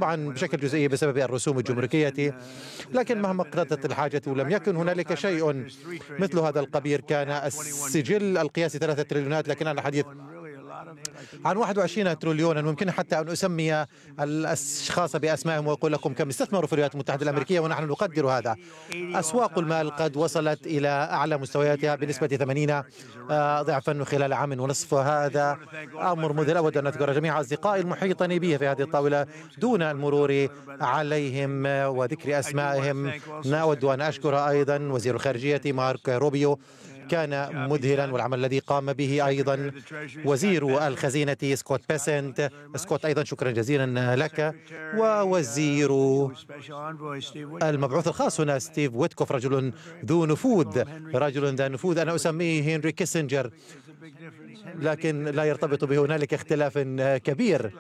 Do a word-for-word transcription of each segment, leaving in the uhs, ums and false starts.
طبعا بشكل جزئي بسبب الرسوم الجمركية، لكن مهما اقتضت الحاجة لم يكن هنالك شيء مثل هذا القبيل. كان السجل القياسي ثلاثة تريليونات، لكن الحديث عن واحد وعشرين تريليونا. ممكن حتى أن أسمي الأشخاص بأسمائهم وأقول لكم كم استثمروا في الولايات المتحدة الأمريكية، ونحن نقدر هذا. أسواق المال قد وصلت إلى أعلى مستوياتها بنسبة ثمانين ضعفا خلال عام ونصف. هذا أمر مذهل. أود أن أذكر جميع أصدقائي المحيطين بي في هذه الطاولة دون المرور عليهم وذكر أسمائهم. أود أن أشكر أيضا وزير الخارجية مارك روبيو، كان مذهلا، والعمل الذي قام به أيضا وزير الخزينة سكوت بيسنت. سكوت أيضا شكرا جزيلا لك. ووزير المبعوث الخاص هنا ستيف ويتكوف، رجل ذو نفوذ، رجل ذو نفوذ. أنا أسميه هنري كيسنجر، لكن لا يرتبط به هنالك اختلاف كبير.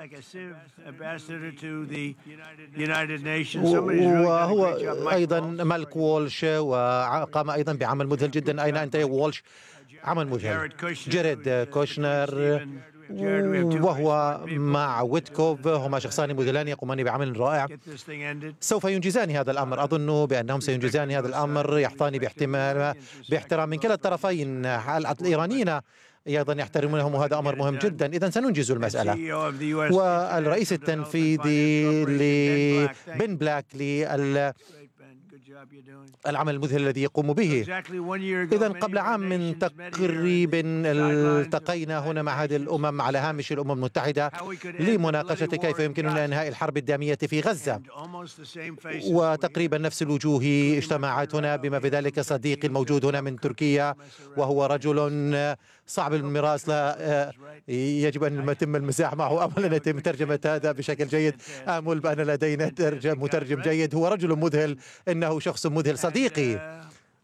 وهو أيضا مالك وولش، وقام أيضا بعمل مذهل جدا. أين أنت يا وولش؟ عمل مذهل. جيريد كوشنر وهو مع ويتكوف، هما شخصان مذهلان يقومان بعمل رائع. سوف ينجزان هذا الأمر. أظن بأنهم سينجزان هذا الأمر، يحظان باحتمال باحترام من كلا الطرفين. الإيرانيين أيضا يحترمونهم، وهذا أمر مهم جدا. إذن سننجز المسألة. والرئيس التنفيذي لبن بلاك لل العمل المذهل الذي يقوم به. إذن قبل عام من تقريبا التقينا هنا مع هذه الأمم على هامش الأمم المتحدة لمناقشة كيف يمكننا إنهاء الحرب الدامية في غزة، وتقريبا نفس الوجوه اجتمعت هنا، بما في ذلك صديقي الموجود هنا من تركيا، وهو رجل صعب المراس، لا يجب أن يتم المزاح معه. أمل أن يتم ترجمة هذا بشكل جيد. آمل بأن لدينا مترجم جيد. هو رجل مذهل، إنه شخص مذهل صديقي.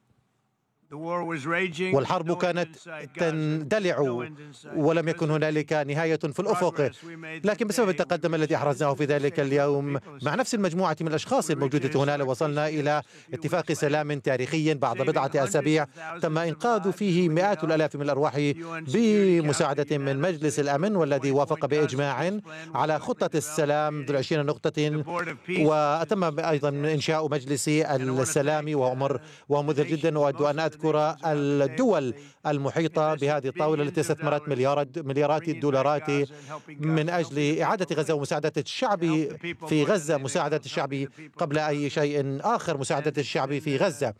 والحرب كانت تندلع ولم يكن هنالك نهاية في الأفق، لكن بسبب التقدم الذي أحرزناه في ذلك اليوم مع نفس المجموعة من الأشخاص الموجودة هنا، وصلنا إلى اتفاق سلام تاريخي بعد بضعة أسابيع تم إنقاذ فيه مئات الآلاف من الأرواح بمساعدة من مجلس الأمن، والذي وافق بإجماع على خطة السلام ذو العشرين نقطة. وتم أيضا إنشاء مجلس السلام، وأمر ومذهل جدا. وأود أن أذكر الدول المحيطة بهذه الطاولة التي استثمرت مليارات مليارات الدولارات من أجل إعادة غزة ومساعدة الشعب في غزة، مساعدة الشعب قبل أي شيء آخر، مساعدة الشعب في غزة.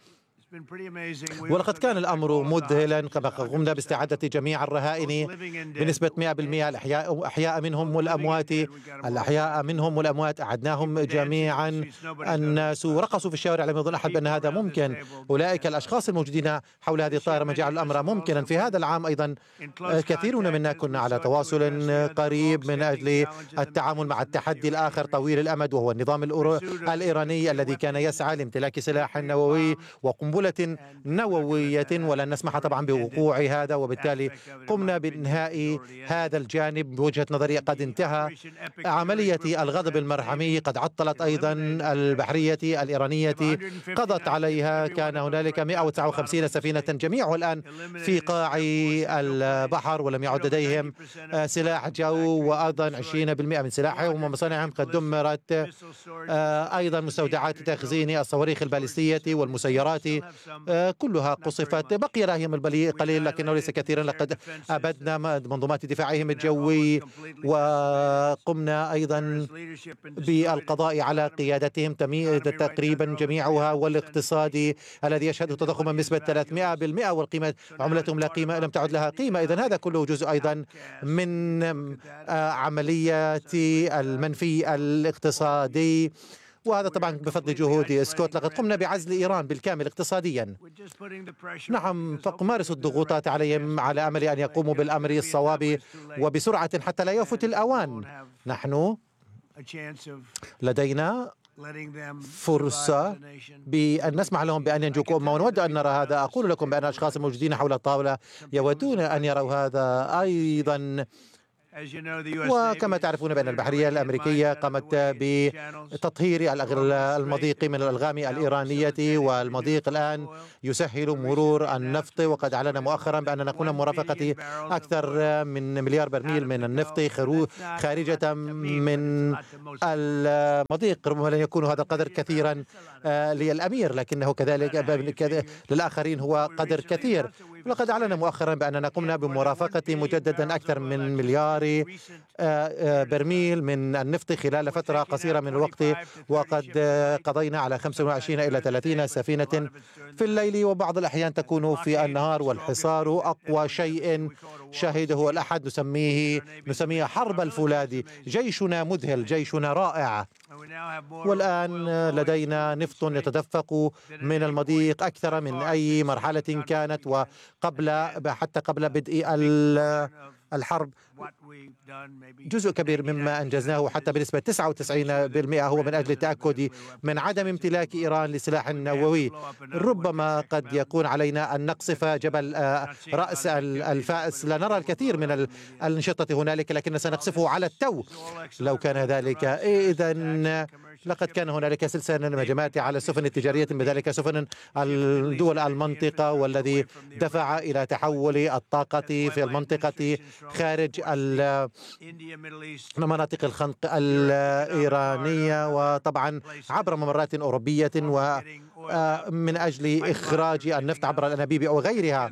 ولقد كان الأمر مذهلا، كما قمنا باستعادة جميع الرهائن بنسبة مئة بالمئة، الأحياء أحياء منهم والأموات، الأحياء منهم والأموات أعدناهم جميعا. الناس رقصوا في الشوارع، لم يظن أحد بأن هذا ممكن. أولئك الأشخاص الموجودين حول هذه الطائرة ما جعل الأمر ممكنا. في هذا العام أيضا كثيرون منا كنا على تواصل قريب من أجل التعامل مع التحدي الآخر طويل الأمد، وهو النظام الإيراني الذي كان يسعى لامتلاك سلاح نووي وقنبلة نووية، ولن نسمح طبعا بوقوع هذا. وبالتالي قمنا بإنهاء هذا الجانب. بوجهة نظري قد انتهى. عملية الغضب المرحمي قد عطلت أيضا البحرية الإيرانية، قضت عليها. كان هنالك مئة وتسعة وخمسين سفينة جميعها الآن في قاع البحر، ولم يعد لديهم سلاح جو، وأيضا عشرين بالمئة من سلاحهم ومصانعهم قد دمرت. أيضا مستودعات تخزين الصواريخ البالستية والمسيرات كلها قصفت. بقي لهم القليل لكنه ليس كثيرا. لقد أبدنا منظومات دفاعهم الجوي، وقمنا أيضا بالقضاء على قيادتهم تقريبا جميعها، والاقتصادي الذي يشهد تضخما بنسبة ثلاثمئة بالمئة، والقيمة عملتهم لا قيمة، لم تعد لها قيمة. إذن هذا كله جزء أيضا من عمليات المنفي الاقتصادي، وهذا طبعا بفضل جهود سكوت. لقد قمنا بعزل إيران بالكامل اقتصاديا. نعم، فمارسوا الضغوطات عليهم على أمل أن يقوموا بالأمر الصواب وبسرعة حتى لا يفوت الأوان. نحن لدينا فرصة بأن نسمح لهم بأن ينجوا كأمة، ونود أن نرى هذا. أقول لكم بأن الأشخاص الموجودين حول الطاولة يودون أن يروا هذا أيضا. وكما تعرفون بأن البحرية الأمريكية قامت بتطهير المضيق من الألغام الإيرانية، والمضيق الآن يسهل مرور النفط، وقد أعلن مؤخرا بأننا قمنا بمرافقة أكثر من مليار برميل من النفط خارجة من المضيق. ربما لن يكون هذا القدر كثيرا للأمير، لكنه كذلك للآخرين هو قدر كثير. ولقد أعلن مؤخرا بأننا قمنا بمرافقة مجددا أكثر من مليار برميل من النفط خلال فترة قصيرة من الوقت، وقد قضينا على خمسة وعشرين إلى ثلاثين سفينة في الليل، وبعض الأحيان تكون في النهار. والحصار أقوى شيء شهده الأحد، نسميه نسميه حرب الفولاذ. جيشنا مذهل، جيشنا رائع، والآن لدينا نفط يتدفق من المضيق أكثر من أي مرحلة كانت، وقبل حتى قبل بدء الحرب جزء كبير مما أنجزناه حتى بنسبة تسعة وتسعين بالمئة هو من أجل التأكد من عدم امتلاك إيران لسلاح نووي. ربما قد يكون علينا أن نقصف جبل رأس الفائس، لا نرى الكثير من الأنشطة هنالك، لكن سنقصفه على التو لو كان ذلك. إذن لقد كان هنالك سلسلة من الهجمات على السفن التجارية، بذلك سفن الدول المنطقة، والذي دفع إلى تحول الطاقة في المنطقة خارج مناطق الخنق الإيرانية، وطبعا عبر ممرات أوروبية، ومن أجل إخراج النفط عبر الأنابيب أو غيرها.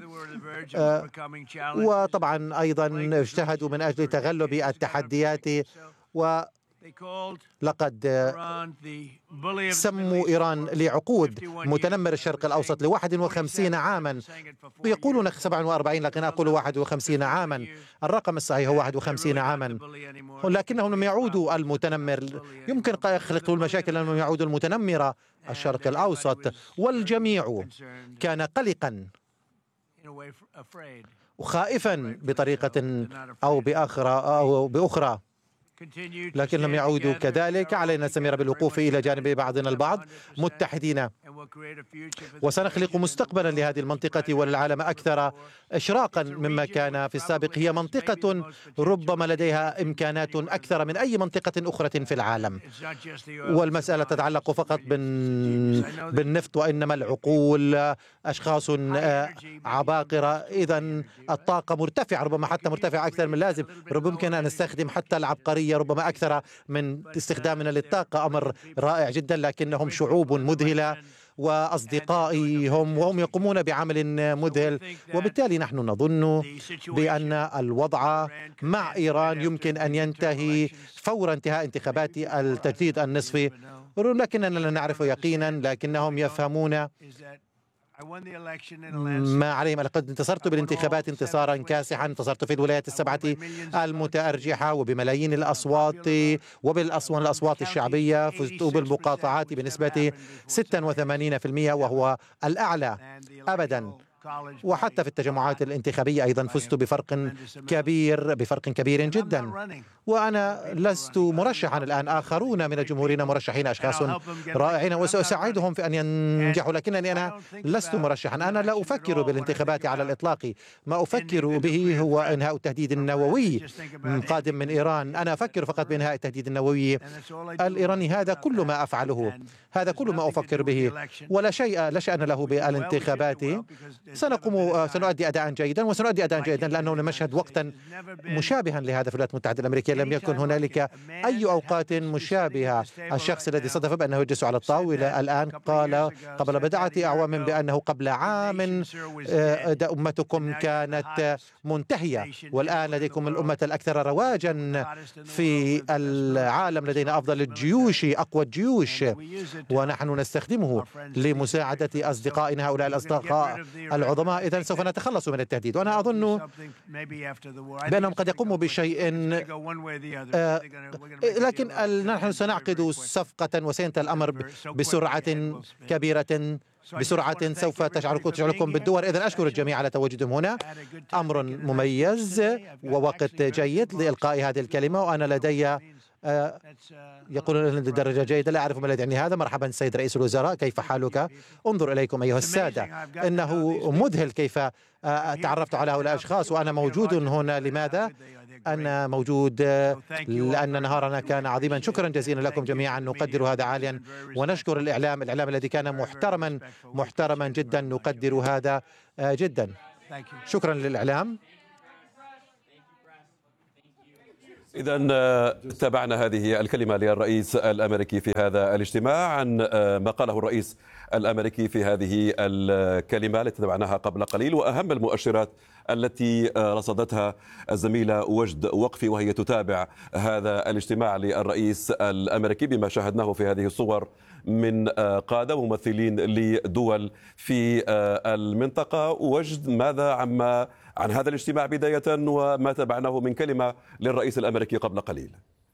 وطبعا أيضا اجتهدوا من أجل تغلب التحديات، و لقد سموا إيران لعقود متنمر الشرق الأوسط لواحد وخمسين عاما. يقولون سبعة وأربعين، لكن أقول واحد وخمسين عاما. الرقم الصحيح هو واحد وخمسين عاما، لكنهم لم يعودوا المتنمر. يمكن يخلقوا المشاكل لأنهم يعودوا المتنمرة الشرق الأوسط، والجميع كان قلقا وخائفا بطريقة أو بأخرى أو بأخرى، لكن لم يعودوا كذلك. علينا نستمر بالوقوف إلى جانب بعضنا البعض متحدين، وسنخلق مستقبلا لهذه المنطقة وللعالم أكثر إشراقا مما كان في السابق. هي منطقة ربما لديها إمكانات أكثر من أي منطقة أخرى في العالم، والمسألة تتعلق فقط بالنفط، وإنما العقول أشخاص عباقرة. إذن الطاقة مرتفعة، ربما حتى مرتفعة أكثر من اللازم. ربما يمكن أن نستخدم حتى العبقرية ربما أكثر من استخدامنا للطاقة، أمر رائع جدا. لكنهم شعوب مذهلة وأصدقائي هم، وهم يقومون بعمل مذهل، وبالتالي نحن نظن بأن الوضع مع إيران يمكن أن ينتهي فور انتهاء انتخابات التجديد النصفي، لكننا لا نعرف يقينا، لكنهم يفهمون ما عليهم. لقد انتصرت بالانتخابات انتصارا كاسحا، انتصرت في الولايات السبعة المتأرجحة وبملايين الأصوات وبالأصوات الأصوات الشعبية. فزت بالمقاطعات بنسبة ستة وثمانين بالمئة وهو الأعلى أبدا، وحتى في التجمعات الانتخابية أيضا فزت بفرق كبير بفرق كبير جدا. وأنا لست مرشحا الآن، آخرون من الجمهوريين مرشحين، أشخاص رائعين، وسأساعدهم في أن ينجحوا، لكنني أنا لست مرشحا. أنا لا أفكر بالانتخابات على الإطلاق. ما أفكر به هو إنهاء التهديد النووي قادم من إيران. أنا أفكر فقط بإنهاء التهديد النووي الإيراني. هذا كل ما أفعله، هذا كل ما أفكر به، ولا شيء لا شأن له بالانتخابات. سنقوم سنؤدي أداء جيدا، وسنؤدي أداء جيدا لأنه نشهد وقتا مشابها لهذا في الولايات المتحدة الأمريكية. لم يكن هنالك أي أوقات مشابهة. الشخص الذي صدف بأنه يجلس على الطاولة الآن قال قبل بضعة أعوام بأنه قبل عام أمتكم كانت منتهية، والآن لديكم الأمة الأكثر رواجا في العالم. لدينا أفضل الجيوش، أقوى الجيوش، ونحن نستخدمه لمساعدة أصدقائنا هؤلاء الأصدقاء العظماء. إذن سوف نتخلص من التهديد، وأنا أظن بأنهم قد يقوموا بشيء، آه لكن نحن سنعقد صفقة وسينتهي الأمر بسرعة كبيرة، بسرعة سوف تشعركم بالدول. إذن أشكر الجميع على تواجدهم هنا. أمر مميز ووقت جيد لإلقاء هذه الكلمة، وأنا لدي آه يقولون درجة جيدة، لا أعرف ما الذي يعني هذا. مرحبا سيد رئيس الوزراء، كيف حالك؟ انظر إليكم أيها السادة، إنه مذهل كيف آه تعرفت على هؤلاء الأشخاص وأنا موجود هنا. لماذا؟ أنا موجود لأن نهارنا كان عظيما. شكرا جزيلا لكم جميعا، نقدر هذا عاليا، ونشكر الإعلام الإعلام الذي كان محترما محترما جدا، نقدر هذا جدا. شكرا للإعلام. إذا تابعنا هذه الكلمة للرئيس الأمريكي في هذا الاجتماع عن ما قاله الرئيس الأمريكي في هذه الكلمة التي تابعناها قبل قليل، وأهم المؤشرات التي رصدتها الزميلة وجد وقفي وهي تتابع هذا الاجتماع للرئيس الأمريكي بما شاهدناه في هذه الصور من قادة ممثلين لدول في المنطقة. وجد، ماذا عما عن هذا الاجتماع بداية وما تابعناه من كلمة للرئيس الأمريكي قبل قليل؟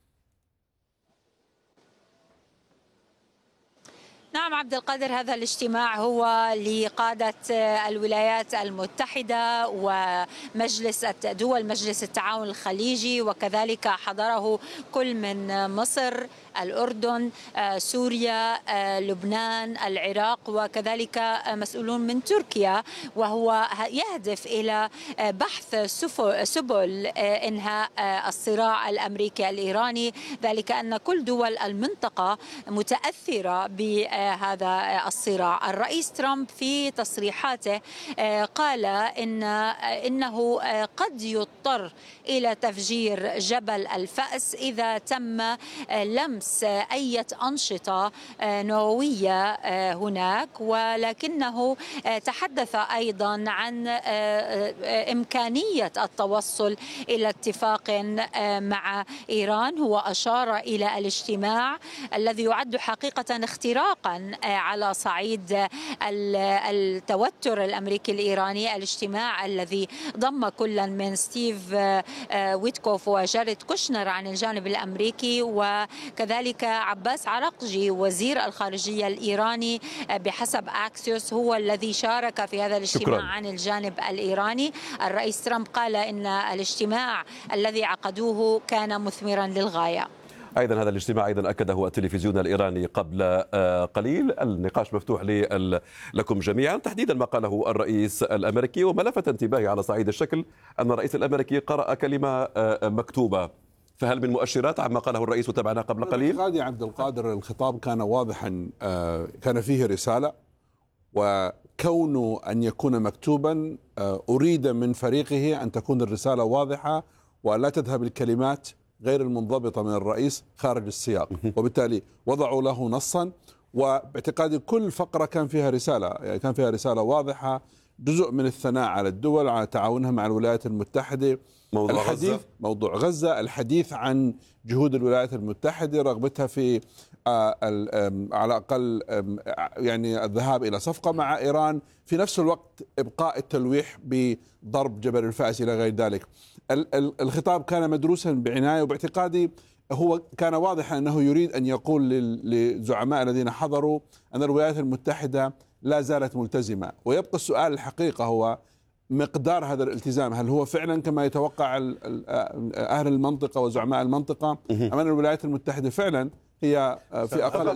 نعم عبد القادر، هذا الاجتماع هو لقادة الولايات المتحدة ومجلس دول مجلس التعاون الخليجي، وكذلك حضره كل من مصر، الأردن، سوريا، لبنان، العراق، وكذلك مسؤولون من تركيا، وهو يهدف إلى بحث سبل إنهاء الصراع الأمريكي الإيراني، ذلك أن كل دول المنطقة متأثرة بهذا الصراع. الرئيس ترامب في تصريحاته قال إن إنه قد يضطر إلى تفجير جبل الفأس إذا تم لمس أي أنشطة نووية هناك، ولكنه تحدث أيضا عن إمكانية التوصل إلى اتفاق مع إيران. هو أشار إلى الاجتماع الذي يعد حقيقة اختراقا على صعيد التوتر الأمريكي الإيراني، الاجتماع الذي ضم كل من ستيف ويتكوف وجاريد كوشنر عن الجانب الأمريكي، وكذلك عباس عراقجي وزير الخارجية الإيراني بحسب أكسيوس هو الذي شارك في هذا الاجتماع. شكرا. عن الجانب الإيراني الرئيس ترامب قال إن الاجتماع الذي عقدوه كان مثمرا للغاية. أيضا هذا الاجتماع أيضا أكده التلفزيون الإيراني قبل قليل. النقاش مفتوح لكم جميعا، تحديدا ما قاله الرئيس الأمريكي، وما لفت انتباهي على صعيد الشكل أن الرئيس الأمريكي قرأ كلمة مكتوبة، فهل من مؤشرات عما قاله الرئيس وتابعناه قبل قليل؟ قال يا عبد القادر الخطاب كان واضحا، كان فيه رسالة، وكونه أن يكون مكتوبا أريد من فريقه أن تكون الرسالة واضحة ولا تذهب الكلمات غير المنضبطة من الرئيس خارج السياق، وبالتالي وضعوا له نصا، وباعتقادي كل فقرة كان فيها رسالة، يعني كان فيها رسالة واضحة، جزء من الثناء على الدول، على تعاونها مع الولايات المتحدة، موضوع الحديث غزة. موضوع غزة، الحديث عن جهود الولايات المتحدة، رغبتها في على الأقل يعني الذهاب إلى صفقة مع إيران، في نفس الوقت إبقاء التلويح بضرب جبل الفأس إلى غير ذلك. الخطاب كان مدروسا بعناية، وباعتقادي هو كان واضحا أنه يريد أن يقول للزعماء الذين حضروا أن الولايات المتحدة لا زالت ملتزمة، ويبقى السؤال الحقيقة هو مقدار هذا الالتزام، هل هو فعلا كما يتوقع أهل المنطقة وزعماء المنطقة، أم أن الولايات المتحدة فعلا هي في أقل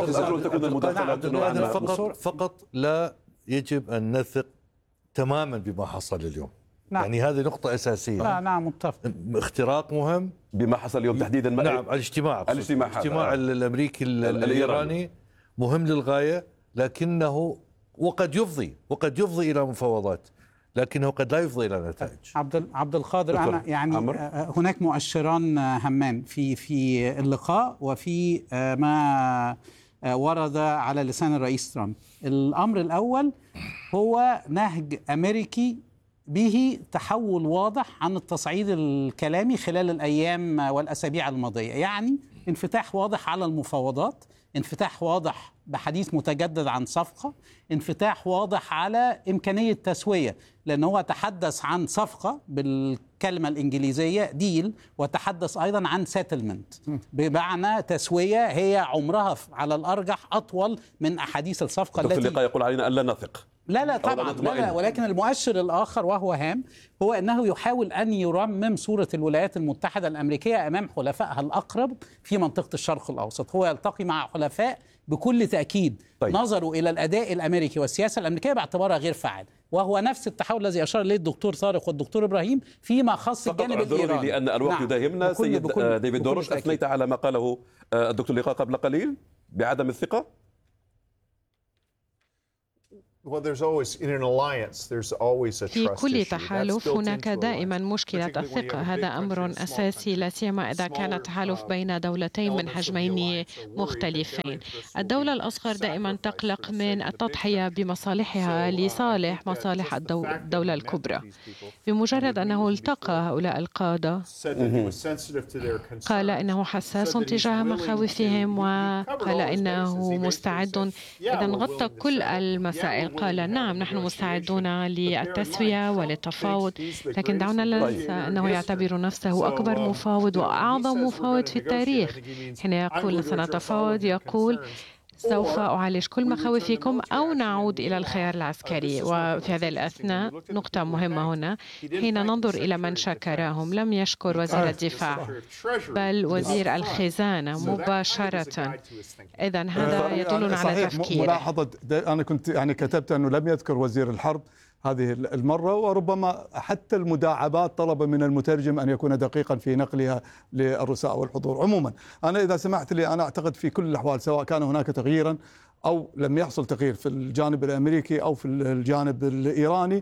الالتزام؟ فقط, فقط لا يجب أن نثق تماما بما حصل اليوم. نعم. يعني هذه نقطة أساسية. لا نعم متفق. اختراق مهم بما حصل اليوم تحديدا. نعم الاجتماع الاجتماع, الاجتماع الأمريكي الإيراني مهم للغاية، لكنه وقد يفضي وقد يفضي إلى مفاوضات، لكنه قد لا يفضي إلى نتائج. عبد عبد القادر، أنا يعني عمر. هناك مؤشران همان في في اللقاء وفي ما ورد على لسان الرئيس ترامب. الأمر الأول هو نهج أمريكي به تحول واضح عن التصعيد الكلامي خلال الأيام والأسابيع الماضية، يعني انفتاح واضح على المفاوضات، انفتاح واضح بحديث متجدد عن صفقة، انفتاح واضح على إمكانية تسوية، لأن هو تحدث عن صفقة بالكلمة الإنجليزية ديل، وتحدث أيضا عن سيتلمنت بمعنى تسوية هي عمرها على الأرجح أطول من أحاديث الصفقة التي اللقاء يقول علينا ألا نثق. لا لا طبعا لا لا، ولكن المؤشر الآخر وهو هام هو أنه يحاول أن يرمم صورة الولايات المتحدة الأمريكية أمام حلفائها الأقرب في منطقة الشرق الأوسط. هو يلتقي مع حلفاء بكل تأكيد طيب. نظروا إلى الأداء الأمريكي والسياسة الأمريكية باعتبارها غير فاعل، وهو نفس التحول الذي أشار إليه الدكتور طارق والدكتور إبراهيم فيما خص الجانب الإيراني. لأن الوقت نعم. يداهمنا. بكل سيد بكل ديفيد دورش، أثنيت على ما قاله الدكتور لقاء قبل قليل بعدم الثقة. في كل تحالف هناك دائما مشكلة الثقة، هذا أمر أساسي لا سيما إذا كان التحالف بين دولتين من حجمين مختلفين. الدولة الأصغر دائما تقلق من التضحية بمصالحها لصالح مصالح الدولة الكبرى. بمجرد أنه التقى هؤلاء القادة قال إنه حساس تجاه مخاوفهم، وقال إنه مستعد إذا غطى كل المسائل. قال نعم نحن مستعدون للتسوية وللتفاوض، لكن دعونا لا ننسى أنه يعتبر نفسه أكبر مفاوض وأعظم مفاوض في التاريخ. حين يقول سنتفاوض يقول سوف أعالج كل مخاوفكم أو نعود إلى الخيار العسكري. وفي هذه الأثناء نقطة مهمة هنا، حين ننظر إلى من شكرهم لم يشكر وزير الدفاع بل وزير الخزانة مباشرة. إذن هذا يدلنا على تفكيره. ملاحظة أنا كنت يعني كتبت أنه لم يذكر وزير الحرب هذه المرة، وربما حتى المداعبات طلب من المترجم أن يكون دقيقا في نقلها للرساء والحضور. عموما أنا إذا سمحت لي، أنا أعتقد في كل الأحوال سواء كان هناك تغييرا أو لم يحصل تغيير في الجانب الأمريكي أو في الجانب الإيراني،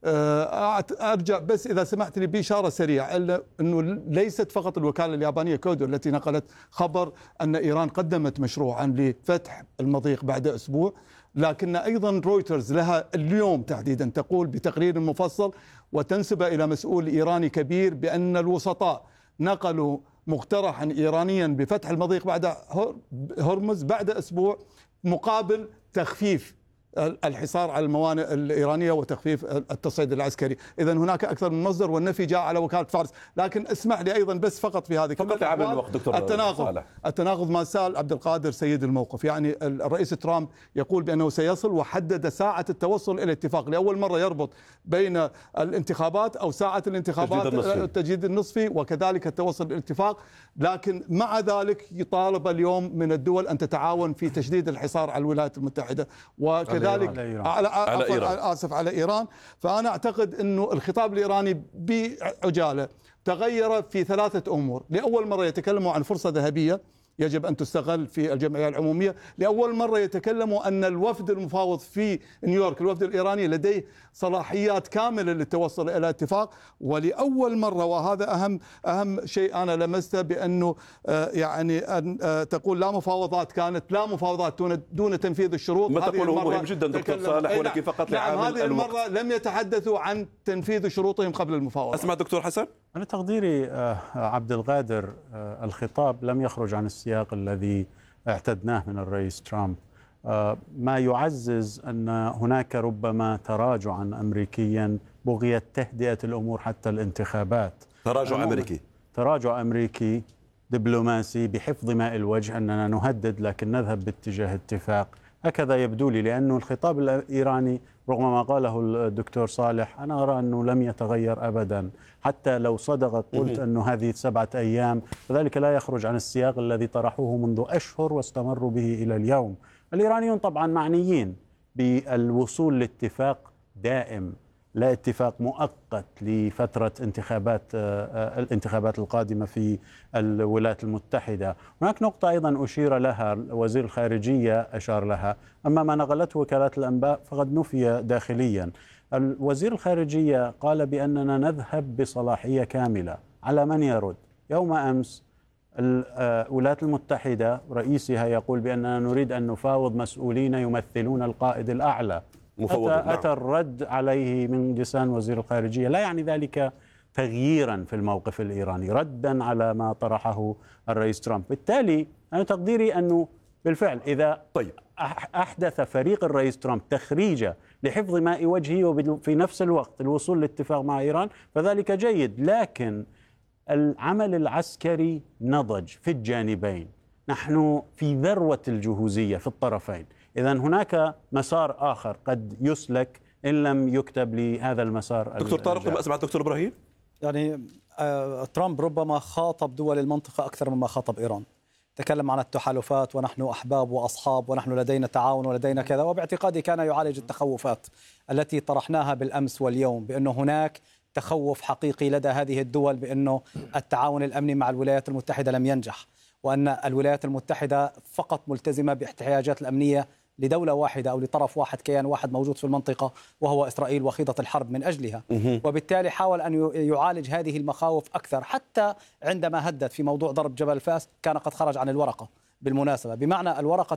أرجع بس إذا سمحت لي بإشارة سريعة أنه ليست فقط الوكالة اليابانية كودو التي نقلت خبر أن إيران قدمت مشروعا لفتح المضيق بعد أسبوع، لكن أيضا رويترز لها اليوم تحديدا تقول بتقرير مفصل وتنسب إلى مسؤول إيراني كبير بأن الوسطاء نقلوا مقترحا إيرانيا بفتح المضيق بعد هرمز بعد أسبوع مقابل تخفيف الحصار على الموانئ الإيرانية وتخفيف التصعيد العسكري. إذن هناك أكثر من مصدر، والنفي جاء على وكالة فارس. لكن اسمح لي أيضا بس فقط في هذه فقط عمل الوقت دكتور التناقض صالح. التناقض ما سال عبد القادر سيد الموقف، يعني الرئيس ترامب يقول بأنه سيصل وحدد ساعة التوصل إلى اتفاق، لأول مرة يربط بين الانتخابات أو ساعة الانتخابات التجديد النصفي وكذلك التوصل إلى الاتفاق، لكن مع ذلك يطالب اليوم من الدول أن تتعاون في تشديد الحصار على الولايات المتحدة وكذلك على, على, على إيران. آسف على إيران. فأنا أعتقد أنه الخطاب الإيراني بعجالة تغير في ثلاثة أمور. لأول مرة يتكلموا عن فرصة ذهبية يجب أن تستغل في الجمعية العمومية. لأول مرة يتكلموا أن الوفد المفاوض في نيويورك الوفد الإيراني لديه صلاحيات كاملة للتوصل إلى اتفاق. ولأول مرة، وهذا أهم أهم شيء أنا لمسته، بأنه يعني أن تقول لا مفاوضات، كانت لا مفاوضات دون دون تنفيذ الشروط. ما تقوله مهم جدا دكتور صالح، ولكن فقط لعامل هذه المرة لم يتحدثوا عن تنفيذ شروطهم قبل المفاوضات. أسمع دكتور حسن. أنا تقديري عبد القادر الخطاب لم يخرج عن السياق الذي اعتدناه من الرئيس ترامب، ما يعزز أن هناك ربما تراجعا أمريكيا بغية تهدئة الأمور حتى الانتخابات. تراجع أمريكي تراجع أمريكي دبلوماسي بحفظ ماء الوجه، أننا نهدد لكن نذهب باتجاه اتفاق. هكذا يبدو لي، لأنه الخطاب الإيراني رغم ما قاله الدكتور صالح أنا أرى أنه لم يتغير أبدا، حتى لو صدق قلت أنه هذه سبعة أيام، فذلك لا يخرج عن السياق الذي طرحوه منذ أشهر واستمروا به إلى اليوم. الإيرانيون طبعا معنيين بالوصول لاتفاق دائم، لا اتفاق مؤقت لفترة انتخابات الانتخابات القادمة في الولايات المتحدة. هناك نقطة أيضا أشير لها وزير الخارجية أشار لها، أما ما نقلته وكالات الأنباء فقد نفي داخليا. الوزير الخارجية قال بأننا نذهب بصلاحية كاملة. على من يرد؟ يوم أمس الولايات المتحدة رئيسها يقول بأننا نريد أن نفاوض مسؤولين يمثلون القائد الأعلى. أتى, أتى الرد عليه من لسان وزير الخارجية. لا يعني ذلك تغييرا في الموقف الإيراني، ردا على ما طرحه الرئيس ترامب. بالتالي أنا تقديري أنه بالفعل إذا طيب. أحدث فريق الرئيس ترامب تخريجة لحفظ ماء وجهه وفي نفس الوقت الوصول لاتفاق مع إيران فذلك جيد، لكن العمل العسكري نضج في الجانبين. نحن في ذروة الجهوزية في الطرفين، إذن هناك مسار آخر قد يسلك إن لم يكتب لهذا المسار. دكتور طارق، أسمع دكتور إبراهيم. يعني آه ترامب ربما خاطب دول المنطقة أكثر مما خاطب إيران. تكلم عن التحالفات ونحن أحباب وأصحاب ونحن لدينا تعاون ولدينا كذا، وباعتقادي كان يعالج التخوفات التي طرحناها بالأمس واليوم، بأنه هناك تخوف حقيقي لدى هذه الدول بأنه التعاون الأمني مع الولايات المتحدة لم ينجح، وأن الولايات المتحدة فقط ملتزمة باحتياجات الأمنية لدولة واحدة أو لطرف واحد، كيان واحد موجود في المنطقة وهو إسرائيل، وخيضة الحرب من أجلها. وبالتالي حاول أن يعالج هذه المخاوف أكثر، حتى عندما هدد في موضوع ضرب جبل فاس كان قد خرج عن الورقة بالمناسبة، بمعنى الورقة